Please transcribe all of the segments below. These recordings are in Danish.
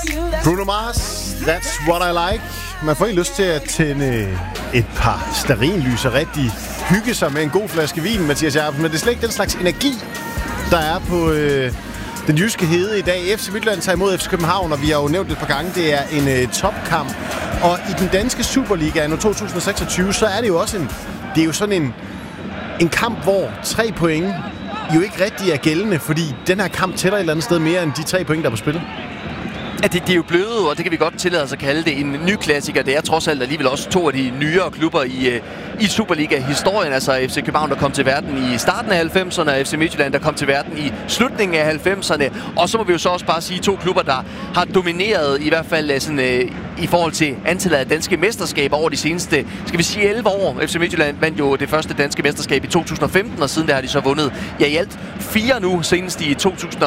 Bruno Mars, That's What I Like. Man får ikke lyst til at tænde et par stearinlys og rigtig hygge sig med en god flaske vin, Mathias Jacobsen. Men det er slet ikke den slags energi, der er på den jyske hede i dag. FC Midtjylland tager imod FC København, og vi har jo nævnt det et par gange, det er en topkamp. Og i den danske Superliga nu 2026, så er det jo også det er jo sådan en kamp, hvor 3 point jo ikke rigtig er gældende, fordi den her kamp tæller et eller andet sted mere end de 3 point, der er på spillet. Ja, det er jo blevet, og det kan vi godt tillade os at kalde det, en ny klassiker. Det er trods alt alligevel også 2 af de nyere klubber i Superliga-historien. Altså FC København, der kom til verden i starten af 90'erne, og FC Midtjylland, der kom til verden i slutningen af 90'erne. Og så må vi jo så også bare sige 2 klubber, der har domineret, i hvert fald sådan, i forhold til antallet af danske mesterskaber over de seneste, skal vi sige 11 år. FC Midtjylland vandt jo det første danske mesterskab i 2015, og siden der har de så vundet i alt 4 nu, senest i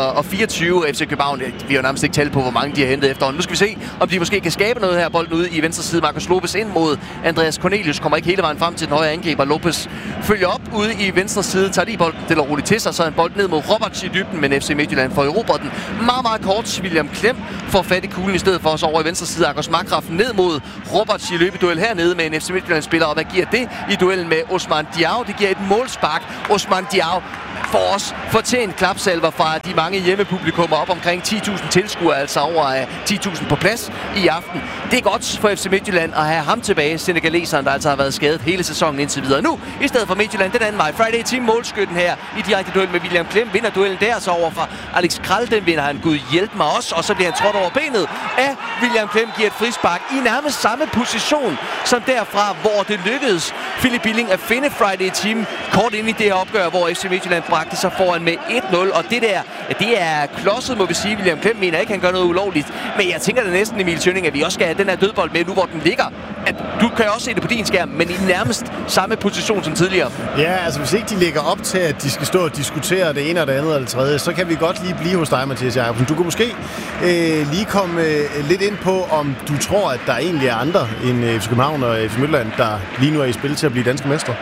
2024. FC København, vi har jo nærmest ikke talt på, hvor mange de har hentet efterhånden. Nu skal vi se, om de måske kan skabe noget her. Bolden ude i venstre side. Marcus Lopez ind mod Andreas Cornelius. Kommer ikke hele vejen frem til den højre angriber. Lopez følger op ude i venstre side. Tager lige bolden stille og roligt til sig. Så en bold ned mod Roberts i dybden. Men FC Midtjylland får erobret den. Meget kort. William Klem får fat i kuglen i stedet for os over i venstre side. Akos Makraf ned mod Roberts i løbeduel hernede med en FC Midtjylland-spiller. Og hvad giver det i duellen med Osman Diao? Det giver et målspark. Osman Diao får også fortjent klapsalver fra de mange hjemmepublikummer, op omkring 10.000 tilskuere, altså over 10.000 på plads i aften. Det er godt for FC Midtjylland at have ham tilbage, senegaleseren, der altså har været skadet hele sæsonen indtil videre. Nu, i stedet for Midtjylland, den anden vej. Friday Team målskytten her i direkte duel med William Klem. Vinder duellen der, så over fra Alex Kral. Den vinder han, Gud hjælp mig også, og så bliver han trådt over benet af William Klem, giver et frispark i nærmest samme position som derfra, hvor det lykkedes Philip Billing at finde Friday Team kort ind i det her opgør, hvor FC Midtjylland bragte sig foran med 1-0, og det der, det er klodset, må vi sige. William Klem mener ikke, han gør noget ulovligt, men jeg tænker da næsten, Emil Tønning, at vi også skal have den her dødbold med nu, hvor den ligger. At du kan også se det på din skærm, men i nærmest samme position som tidligere. Ja, altså hvis ikke de lægger op til, at de skal stå og diskutere det ene og det andet og det tredje, så kan vi godt lige blive hos dig, Mathias Jacobsen. Du kan måske lige komme lidt ind på, om du tror, at der egentlig er andre end FC København og FC Midtjylland, der lige nu er i spil til at blive danske mestre.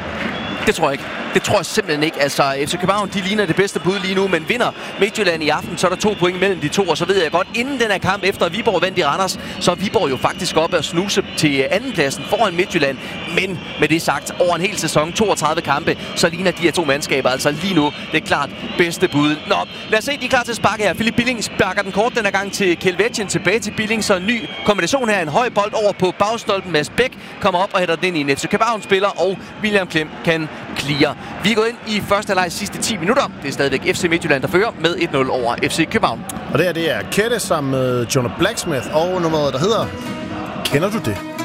Det tror jeg ikke. Det tror jeg simpelthen ikke. Altså, FC København, de ligner det bedste bud lige nu, men vinder Midtjylland i aften, så er der 2 point mellem de to, og så ved jeg godt, inden den her kamp, efter at Viborg vandt i Randers, så er Viborg jo faktisk oppe at snuse til andenpladsen foran Midtjylland. Men med det sagt, over en hel sæson, 32 kampe, så ligner de her 2 mandskaber altså lige nu det er klart bedste bud. Nå, lad os se, de er klar til at sparke her. Philip Billing sparker den kort den her gang til Kjeld tilbage til Billing, så en ny kombination her. En høj bold over på bagstolpen. Mads Bæk kommer op og hætter den ind i en FC København-spiller, og William Klem kan clear. Vi er gået ind i første halvleg sidste 10 minutter. Det er stadigvæk FC Midtjylland, der fører med 1-0 over FC København. Og det er Kette sammen med Jonah Blacksmith og nummeret, der hedder Kender du det?